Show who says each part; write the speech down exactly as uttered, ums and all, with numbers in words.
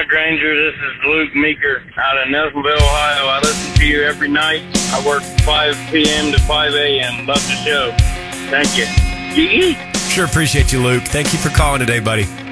Speaker 1: Hi, Granger. This is Luke Meeker out of Nelsonville, Ohio. I listen to you every night. I work five p.m. to five a.m. Love the show. Thank you. Yee.
Speaker 2: Sure appreciate you, Luke. Thank you for calling today, buddy.